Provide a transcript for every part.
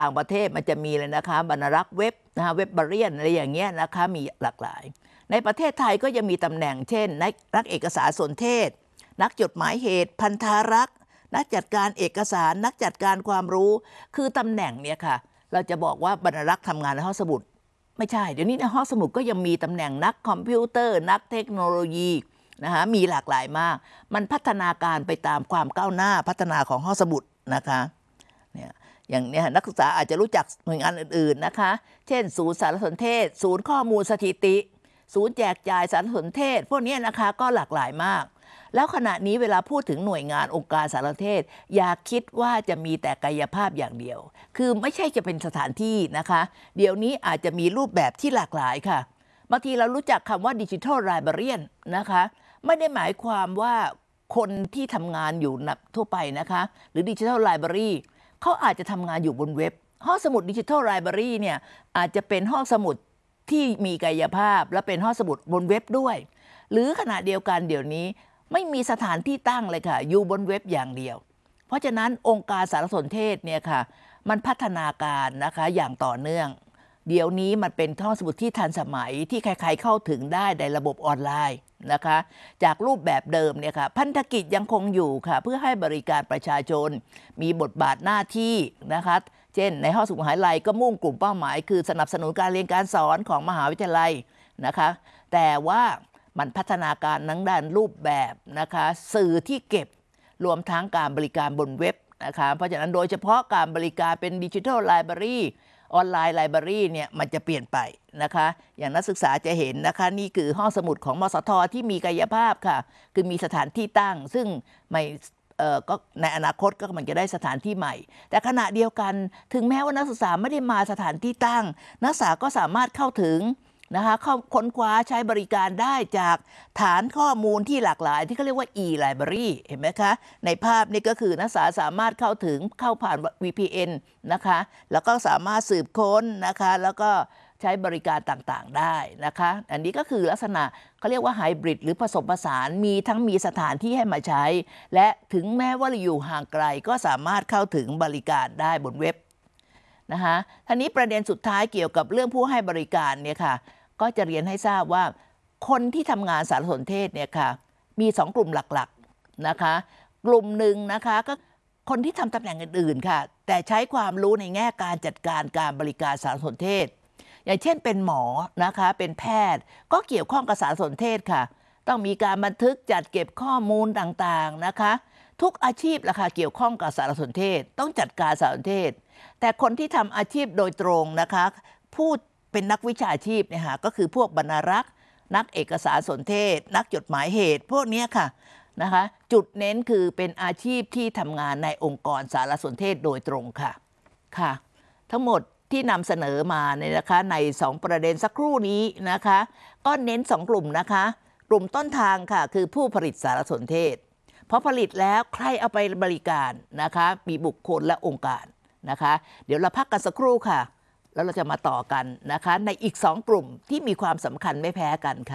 ต่างประเทศมันจะมีเลยนะคะบรรณารักษ์เว็บนะคะเว็บบาเรียนอะไรอย่างเงี้ยนะคะมีหลากหลายในประเทศไทยก็ยังมีตำแหน่งเช่นนักเอกสารสนเทศนักจดหมายเหตุพันธารักษ์นักจัดการเอกสารนักจัดการความรู้คือตำแหน่งเนี่ยค่ะเราจะบอกว่าบรรณารักษ์ทำงานในห้องสมุดไม่ใช่เดี๋ยวนี้ในห้องสมุดก็ยังมีตำแหน่งนักคอมพิวเตอร์นักเทคโนโลยีนะคะมีหลากหลายมากมันพัฒนาการไปตามความก้าวหน้าพัฒนาของห้องสมุดนะคะเนี่ยอย่างนี้นักศึกษาอาจจะรู้จักหน่วยงานอื่นๆนะคะเช่นศูนย์สารสนเทศศูนย์ข้อมูลสถิติศูนย์แจกจ่ายสารสนเทศพวกนี้นะคะก็หลากหลายมากแล้วขณะนี้เวลาพูดถึงหน่วยงานองค์การสารสนเทศอย่าคิดว่าจะมีแต่กายภาพอย่างเดียวคือไม่ใช่จะเป็นสถานที่นะคะเดี๋ยวนี้อาจจะมีรูปแบบที่หลากหลายค่ะบางทีเรารู้จักคำว่าดิจิทัลไลบรารีนนะคะไม่ได้หมายความว่าคนที่ทำงานอยู่ทั่วไปนะคะหรือดิจิทัลไลบรารีเขาอาจจะทำงานอยู่บนเว็บห้องสมุดดิจิทัลไลบรารีเนี่ยอาจจะเป็นห้องสมุดที่มีกายภาพและเป็นห้องสมุดบนเว็บด้วยหรือขณะเดียวกันเดี๋ยวนี้ไม่มีสถานที่ตั้งเลยค่ะอยู่บนเว็บอย่างเดียวเพราะฉะนั้นองค์การสารสนเทศเนี่ยค่ะมันพัฒนาการนะคะอย่างต่อเนื่องเดี๋ยวนี้มันเป็นห้องสมุดที่ทันสมัยที่ใครๆเข้าถึงได้ในระบบออนไลน์นะคะจากรูปแบบเดิมเนี่ยค่ะพันธกิจยังคงอยู่ค่ะเพื่อให้บริการประชาชนมีบทบาทหน้าที่นะคะเช่นในห้องสมุดมหาวิทยาลัยก็มุ่งกลุ่มเป้าหมายคือสนับสนุนการเรียนการสอนของมหาวิทยาลัยนะคะแต่ว่ามันพัฒนาการทั้งด้านรูปแบบนะคะสื่อที่เก็บรวมทั้งการบริการบนเว็บนะคะเพราะฉะนั้นโดยเฉพาะการบริการเป็นดิจิทัลไลบรารีออนไลน์ไลบรารีเนี่ยมันจะเปลี่ยนไปนะคะอย่างนักศึกษาจะเห็นนะคะนี่คือห้องสมุดของมสทที่มีกายภาพค่ะคือมีสถานที่ตั้งซึ่งไม่ก็ในอนาคตก็มันจะได้สถานที่ใหม่แต่ขณะเดียวกันถึงแม้ว่านักศึกษาไม่ได้มาสถานที่ตั้งนักศึกษาก็สามารถเข้าถึงนะคะเข้าค้นคว้าใช้บริการได้จากฐานข้อมูลที่หลากหลายที่เขาเรียกว่า e-library เห็นไหมคะในภาพนี้ก็คือนักศึกษาสามารถเข้าถึงเข้าผ่าน VPN นะคะแล้วก็สามารถสืบค้นนะคะแล้วก็ใช้บริการต่างๆได้นะคะอันนี้ก็คือลักษณะเขาเรียกว่าไฮบริดหรือผสมผสานมีสถานที่ให้มาใช้และถึงแม้ว่าเราอยู่ห่างไกลก็สามารถเข้าถึงบริการได้บนเว็บนะคะทีนี้ประเด็นสุดท้ายเกี่ยวกับเรื่องผู้ให้บริการเนี่ยค่ะก็จะเรียนให้ทราบว่าคนที่ทำงานสารสนเทศเนี่ยค่ะมี2กลุ่มหลักๆนะคะกลุ่มหนึ่งนะคะก็คนที่ทำตำแหน่งอื่นๆค่ะแต่ใช้ความรู้ในแง่การจัดการการบริการสารสนเทศอย่างเช่นเป็นหมอนะคะเป็นแพทย์ก็เกี่ยวข้องกับสารสนเทศค่ะต้องมีการบันทึกจัดเก็บข้อมูลต่างๆนะคะทุกอาชีพล่ะค่ะเกี่ยวข้องกับสารสนเทศต้องจัดการสารสนเทศแต่คนที่ทำอาชีพโดยตรงนะคะพูดเป็นนักวิชาชีพเนี่ยค่ะก็คือพวกบรรณารักษ์นักเอกสารสนเทศนักจดหมายเหตุพวกนี้ค่ะนะคะจุดเน้นคือเป็นอาชีพที่ทำงานในองค์กรสารสนเทศโดยตรงค่ะค่ะทั้งหมดที่นำเสนอมาเนี่ยนะคะใน2ประเด็นสักครู่นี้นะคะก็เน้น2กลุ่มนะคะกลุ่มต้นทางค่ะคือผู้ผลิตสารสนเทศพอผลิตแล้วใครเอาไปบริการนะคะมีบุคคลและองค์การนะคะเดี๋ยวเราพักกันสักครู่ค่ะแล้วเราจะมาต่อกันนะคะในอีก2กลุ่มที่มีความสำคัญไม่แพ้กันค่ะ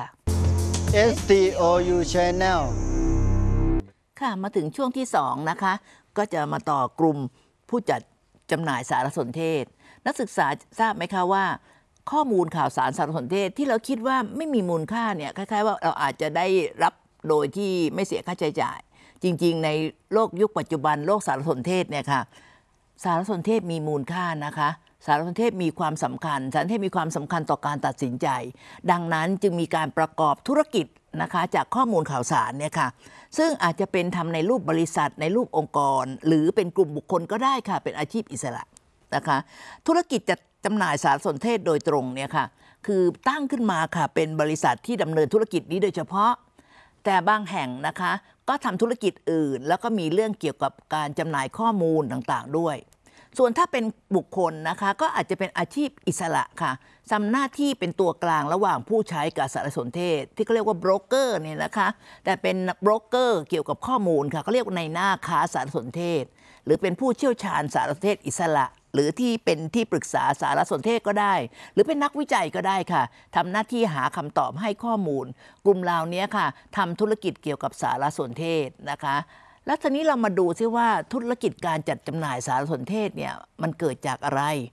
STOU Channel ค่ะมาถึงช่วงที่2นะคะก็จะมาต่อกลุ่มผู้จัดจำหน่ายสารสนเทศนักศึกษาทราบไหมคะว่าข้อมูลข่าวสารสารสนเทศที่เราคิดว่าไม่มีมูลค่าเนี่ยคล้ายๆว่าเราอาจจะได้รับโดยที่ไม่เสียค่าใช้จ่ายจริงๆในโลกยุคปัจจุบันโลกสารสนเทศเนี่ยค่ะสารสนเทศมีมูลค่านะคะสารสนเทศมีความสำคัญสารสนเทศมีความสำคัญต่อการตัดสินใจดังนั้นจึงมีการประกอบธุรกิจนะคะจากข้อมูลข่าวสารเนี่ยค่ะซึ่งอาจจะเป็นทำในรูปบริษัทในรูปองค์กรหรือเป็นกลุ่มบุคคลก็ได้ค่ะเป็นอาชีพอิสระนะคะธุรกิจจะจำหน่ายสารสนเทศโดยตรงเนี่ยค่ะคือตั้งขึ้นมาค่ะเป็นบริษัทที่ดำเนินธุรกิจนี้โดยเฉพาะแต่บางแห่งนะคะก็ทำธุรกิจอื่นแล้วก็มีเรื่องเกี่ยวกับการจำหน่ายข้อมูลต่างๆด้วยส่วนถ้าเป็นบุคคลนะคะก็อาจจะเป็นอาชีพอิสระค่ะทำหน้าที่เป็นตัวกลางระหว่างผู้ใช้กับสารสนเทศที่เขาเรียกว่าโบรกเกอร์เนี่ยนะคะแต่เป็นโบรกเกอร์เกี่ยวกับข้อมูลค่ะเขาเรียกว่าในหน้าค้าสารสนเทศหรือเป็นผู้เชี่ยวชาญสารสนเทศอิสระหรือที่เป็นที่ปรึกษาสารสนเทศก็ได้หรือเป็นนักวิจัยก็ได้ค่ะทำหน้าที่หาคำตอบให้ข้อมูลกลุ่มเหล่านี้ค่ะทำธุรกิจเกี่ยวกับสารสนเทศนะคะแล้วทีนี้เรามาดูซิว่าธุรกิจการจัดจำหน่ายสารสนเทศเนี่ยมันเกิดจากอะไร